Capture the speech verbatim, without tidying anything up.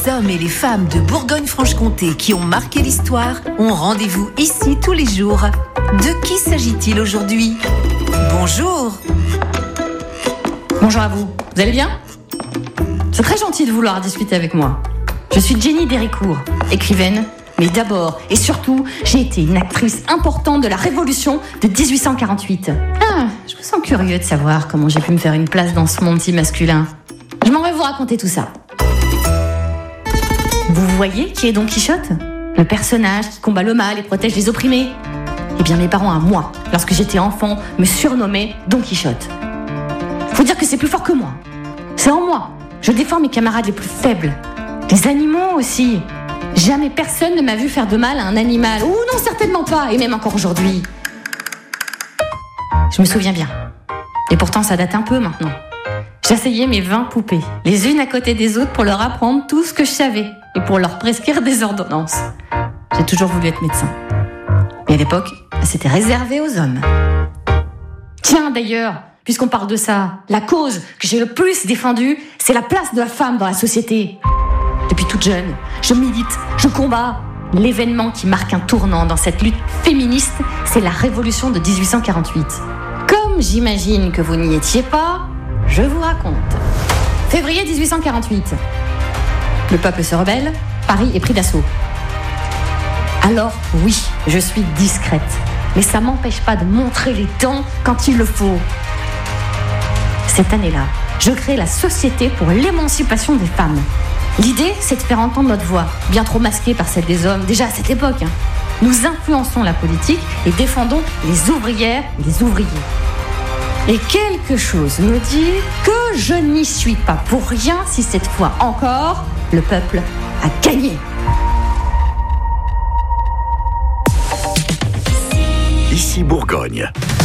Les hommes et les femmes de Bourgogne-Franche-Comté qui ont marqué l'histoire ont rendez-vous ici tous les jours. De qui s'agit-il aujourd'hui ? Bonjour. Bonjour à vous, vous allez bien ? C'est très gentil de vouloir discuter avec moi. Je suis Jenny Déricourt, écrivaine, mais d'abord et surtout, j'ai été une actrice importante de la Révolution de dix-huit cent quarante-huit. Ah, je vous sens curieux de savoir comment j'ai pu me faire une place dans ce monde si masculin. Je m'en vais vous raconter tout ça. Vous voyez qui est Don Quichotte ? Le personnage qui combat le mal et protège les opprimés. Eh bien, mes parents à moi, lorsque j'étais enfant, me surnommaient Don Quichotte. Faut dire que c'est plus fort que moi. C'est en moi. Je défends mes camarades les plus faibles. Les animaux aussi. Jamais personne ne m'a vu faire de mal à un animal. Ou non, certainement pas. Et même encore aujourd'hui. Je me souviens bien. Et pourtant, ça date un peu maintenant. J'asseyais mes vingt poupées, les unes à côté des autres, pour leur apprendre tout ce que je savais et pour leur prescrire des ordonnances. J'ai toujours voulu être médecin. Mais à l'époque, c'était réservé aux hommes. Tiens, d'ailleurs, puisqu'on parle de ça, la cause que j'ai le plus défendue, c'est la place de la femme dans la société. Depuis toute jeune, je milite, je combats. L'événement qui marque un tournant dans cette lutte féministe, c'est la Révolution de dix-huit cent quarante-huit. Comme j'imagine que vous n'y étiez pas, je vous raconte. Février dix-huit cent quarante-huit. Le peuple se rebelle, Paris est pris d'assaut. Alors oui, je suis discrète, mais ça m'empêche pas de montrer les dents quand il le faut. Cette année-là, je crée la Société pour l'émancipation des femmes. L'idée, c'est de faire entendre notre voix, bien trop masquée par celle des hommes, déjà à cette époque. Hein. Nous influençons la politique et défendons les ouvrières et les ouvriers. Et quelque chose me dit que je n'y suis pas pour rien si cette fois encore, le peuple a gagné. Ici Bourgogne.